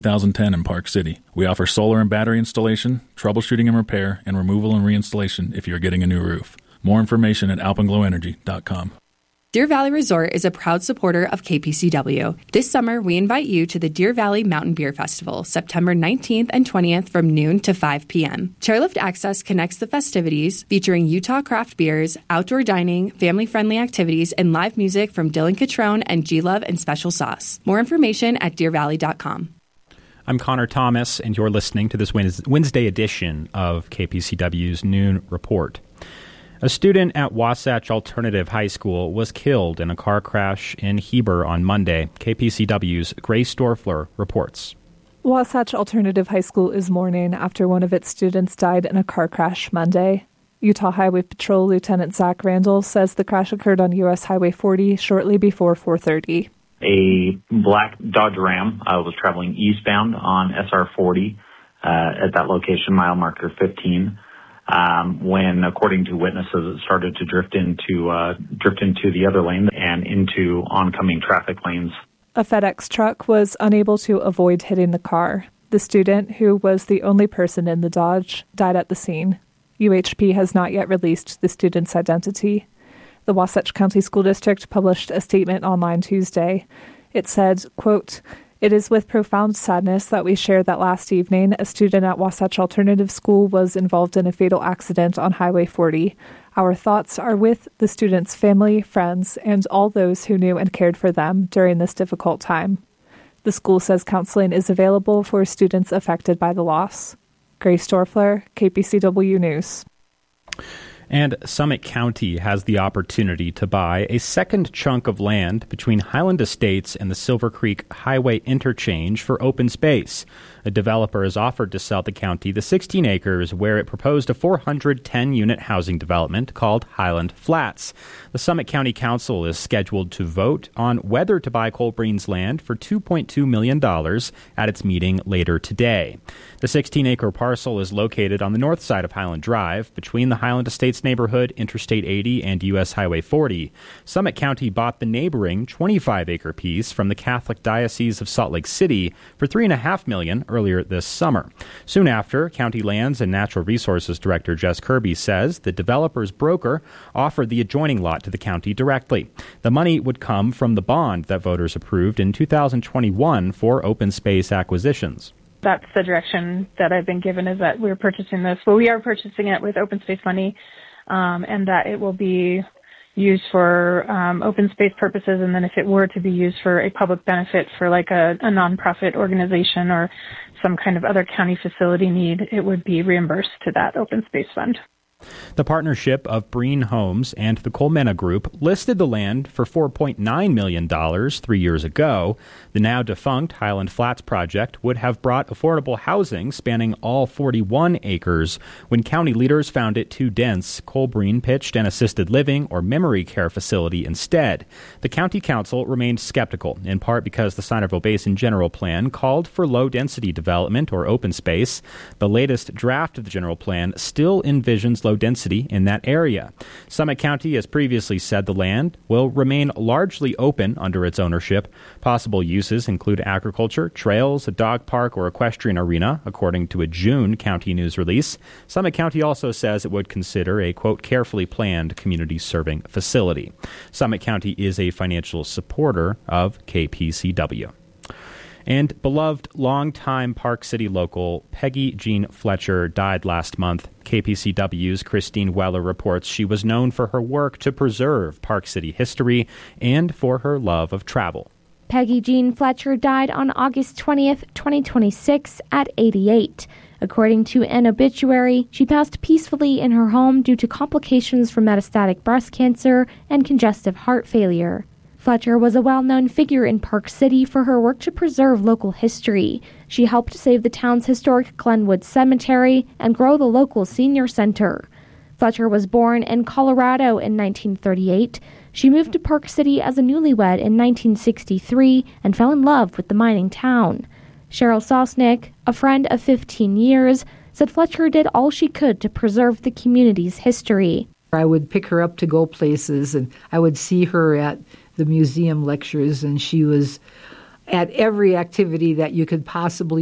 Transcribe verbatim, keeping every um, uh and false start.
two thousand ten in Park City. We offer solar and battery installation, troubleshooting and repair, and removal and reinstallation if you're getting a new roof. More information at alpenglow energy dot com. Deer Valley Resort is a proud supporter of K P C W. This summer, we invite you to the Deer Valley Mountain Beer Festival, September nineteenth and twentieth from noon to five p.m. Chairlift Access connects the festivities, featuring Utah craft beers, outdoor dining, family-friendly activities, and live music from Dylan Catrone and G-Love and Special Sauce. More information at deer valley dot com. I'm Connor Thomas, and you're listening to this Wednesday edition of K P C W's Noon Report. A student at Wasatch Alternative High School was killed in a car crash in Heber on Monday. K P C W's Grace Dorfler reports. Wasatch Alternative High School is mourning after one of its students died in a car crash Monday. Utah Highway Patrol Lieutenant Zach Randall says the crash occurred on U S Highway forty shortly before four thirty. A black Dodge Ram uh, was traveling eastbound on S R forty uh, at that location, mile marker fifteen. Um, when, according to witnesses, it started to drift into uh, drift into the other lane and into oncoming traffic lanes. A FedEx truck was unable to avoid hitting the car. The student, who was the only person in the Dodge, died at the scene. U H P has not yet released the student's identity. The Wasatch County School District published a statement online Tuesday. It said, quote, "It is with profound sadness that we share that last evening, a student at Wasatch Alternative School was involved in a fatal accident on Highway forty. Our thoughts are with the student's family, friends, and all those who knew and cared for them during this difficult time." The school says counseling is available for students affected by the loss. Grace Dorfler, K P C W News. And Summit County has the opportunity to buy a second chunk of land between Highland Estates and the Silver Creek Highway interchange for open space. A developer has offered to sell the county the sixteen acres where it proposed a four hundred ten unit housing development called Highland Flats. The Summit County Council is scheduled to vote on whether to buy Colbreen's land for two point two million dollars at its meeting later today. The sixteen acre parcel is located on the north side of Highland Drive between the Highland Estates neighborhood, Interstate eighty, and U S Highway forty. Summit County bought the neighboring twenty-five acre piece from the Catholic Diocese of Salt Lake City for three point five million dollars earlier this summer. Soon after, County Lands and Natural Resources Director Jess Kirby says the developer's broker offered the adjoining lot to the county directly. The money would come from the bond that voters approved in two thousand twenty-one for open space acquisitions. That's the direction that I've been given, is that we're purchasing this. Well, we are purchasing it with open space money, um, and that it will be used for um, open space purposes, and then if it were to be used for a public benefit for like a, a nonprofit organization or some kind of other county facility need, it would be reimbursed to that open space fund. The partnership of Breen Homes and the Colmena Group listed the land for four point nine million dollars three years ago. The now-defunct Highland Flats project would have brought affordable housing spanning all forty-one acres. When county leaders found it too dense, Colbreen pitched an assisted living or memory care facility instead. The county council remained skeptical, in part because the Sinerville Basin General Plan called for low-density development or open space. The latest draft of the general plan still envisions low density in that area. Summit County has previously said the land will remain largely open under its ownership. Possible uses include agriculture, trails, a dog park, or equestrian arena, according to a June county news release. Summit County also says it would consider a, quote, carefully planned community serving facility. Summit County is a financial supporter of K P C W. And beloved longtime Park City local Peggy Jean Fletcher died last month. K P C W's Christine Weller reports she was known for her work to preserve Park City history and for her love of travel. Peggy Jean Fletcher died on August twentieth, twenty twenty-six at eighty-eight. According to an obituary, she passed peacefully in her home due to complications from metastatic breast cancer and congestive heart failure. Fletcher was a well-known figure in Park City for her work to preserve local history. She helped save the town's historic Glenwood Cemetery and grow the local senior center. Fletcher was born in Colorado in nineteen thirty-eight. She moved to Park City as a newlywed in nineteen sixty-three and fell in love with the mining town. Cheryl Sosnick, a friend of fifteen years, said Fletcher did all she could to preserve the community's history. I would pick her up to go places, and I would see her at the museum lectures, and she was at every activity that you could possibly